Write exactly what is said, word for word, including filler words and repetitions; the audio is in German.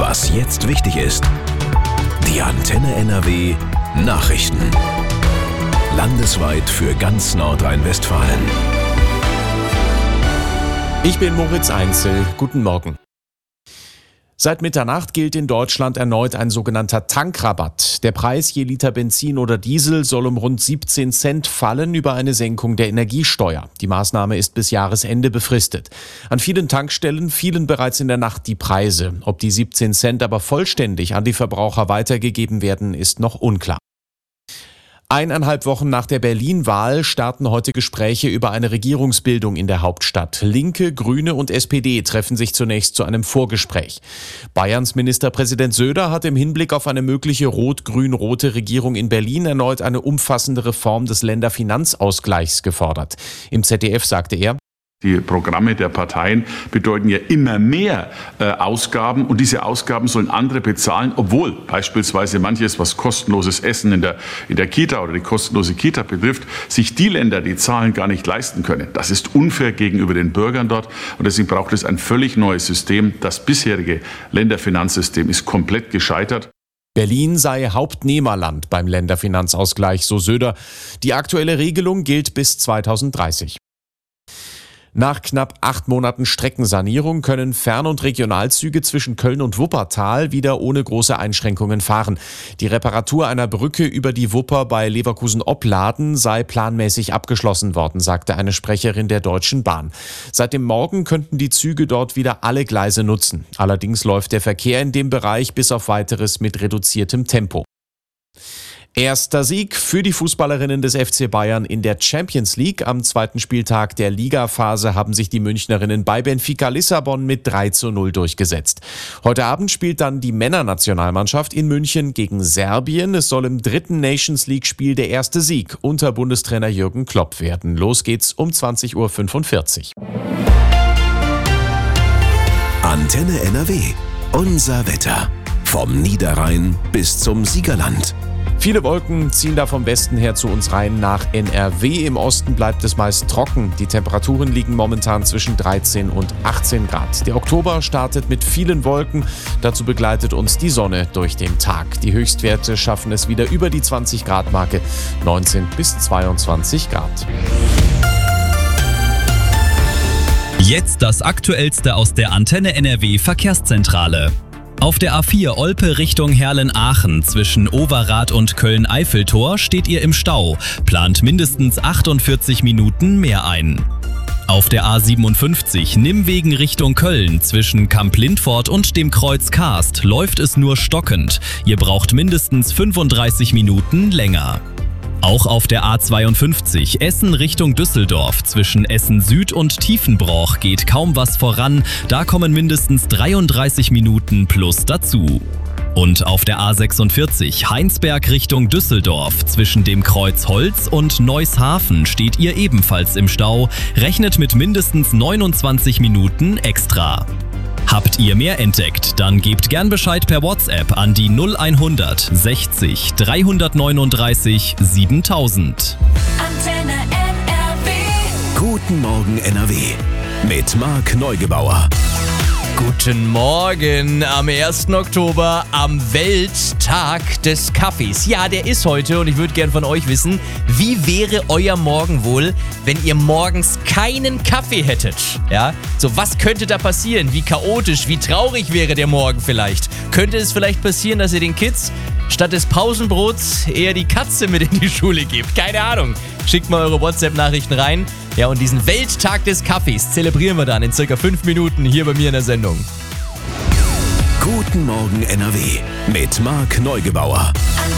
Was jetzt wichtig ist. Die Antenne N R W Nachrichten. Landesweit für ganz Nordrhein-Westfalen. Ich bin Moritz Einzel. Guten Morgen. Seit Mitternacht gilt in Deutschland erneut ein sogenannter Tankrabatt. Der Preis je Liter Benzin oder Diesel soll um rund siebzehn Cent fallen über eine Senkung der Energiesteuer. Die Maßnahme ist bis Jahresende befristet. An vielen Tankstellen fielen bereits in der Nacht die Preise. Ob die siebzehn Cent aber vollständig an die Verbraucher weitergegeben werden, ist noch unklar. Eineinhalb Wochen nach der Berlin-Wahl starten heute Gespräche über eine Regierungsbildung in der Hauptstadt. Linke, Grüne und S P D treffen sich zunächst zu einem Vorgespräch. Bayerns Ministerpräsident Söder hat im Hinblick auf eine mögliche rot-grün-rote Regierung in Berlin erneut eine umfassende Reform des Länderfinanzausgleichs gefordert. Im Z D F sagte er: Die Programme der Parteien bedeuten ja immer mehr äh, Ausgaben und diese Ausgaben sollen andere bezahlen, obwohl beispielsweise manches, was kostenloses Essen in der, in der Kita oder die kostenlose Kita betrifft, sich die Länder die Zahlen gar nicht leisten können. Das ist unfair gegenüber den Bürgern dort und deswegen braucht es ein völlig neues System. Das bisherige Länderfinanzsystem ist komplett gescheitert. Berlin sei Hauptnehmerland beim Länderfinanzausgleich, so Söder. Die aktuelle Regelung gilt bis zweitausenddreißig. Nach knapp acht Monaten Streckensanierung können Fern- und Regionalzüge zwischen Köln und Wuppertal wieder ohne große Einschränkungen fahren. Die Reparatur einer Brücke über die Wupper bei Leverkusen-Opladen sei planmäßig abgeschlossen worden, sagte eine Sprecherin der Deutschen Bahn. Seit dem Morgen könnten die Züge dort wieder alle Gleise nutzen. Allerdings läuft der Verkehr in dem Bereich bis auf Weiteres mit reduziertem Tempo. Erster Sieg für die Fußballerinnen des F C Bayern in der Champions League. Am zweiten Spieltag der Ligaphase haben sich die Münchnerinnen bei Benfica Lissabon mit drei zu null durchgesetzt. Heute Abend spielt dann die Männernationalmannschaft in München gegen Serbien. Es soll im dritten Nations League-Spiel der erste Sieg unter Bundestrainer Jürgen Klopp werden. Los geht's um zwanzig Uhr fünfundvierzig. Antenne N R W. Unser Wetter. Vom Niederrhein bis zum Siegerland. Viele Wolken ziehen da vom Westen her zu uns rein nach N R W. Im Osten bleibt es meist trocken. Die Temperaturen liegen momentan zwischen dreizehn und achtzehn Grad. Der Oktober startet mit vielen Wolken. Dazu begleitet uns die Sonne durch den Tag. Die Höchstwerte schaffen es wieder über die zwanzig Grad Marke. neunzehn bis zweiundzwanzig Grad. Jetzt das Aktuellste aus der Antenne N R W Verkehrszentrale. Auf der A vier Olpe Richtung Herlen-Aachen zwischen Overath und Köln-Eiffeltor steht ihr im Stau. Plant mindestens achtundvierzig Minuten mehr ein. Auf der A siebenundfünfzig Nimwegen Richtung Köln zwischen Kamp-Lindfort und dem Kreuz Karst läuft es nur stockend. Ihr braucht mindestens fünfunddreißig Minuten länger. Auch auf der A zweiundfünfzig Essen Richtung Düsseldorf zwischen Essen Süd und Tiefenbroch geht kaum was voran, da kommen mindestens dreiunddreißig Minuten plus dazu. Und auf der A sechsundvierzig Heinsberg Richtung Düsseldorf zwischen dem Kreuz Holz und Neushafen steht ihr ebenfalls im Stau, rechnet mit mindestens neunundzwanzig Minuten extra. Habt ihr mehr entdeckt? Dann gebt gern Bescheid per WhatsApp an die null hundert sechzig dreihundertneununddreißig siebentausend. Antenne N R W. Guten Morgen N R W mit Marc Neugebauer. Guten Morgen am ersten Oktober, am Welttag des Kaffees. Ja, der ist heute und ich würde gern von euch wissen, wie wäre euer Morgen wohl, wenn ihr morgens keinen Kaffee hättet? Ja, so was könnte da passieren? Wie chaotisch, wie traurig wäre der Morgen vielleicht? Könnte es vielleicht passieren, dass ihr den Kids statt des Pausenbrots eher die Katze mit in die Schule gebt? Keine Ahnung. Schickt mal eure WhatsApp-Nachrichten rein. Ja, und diesen Welttag des Kaffees zelebrieren wir dann in circa fünf Minuten hier bei mir in der Sendung. Guten Morgen N R W mit Marc Neugebauer.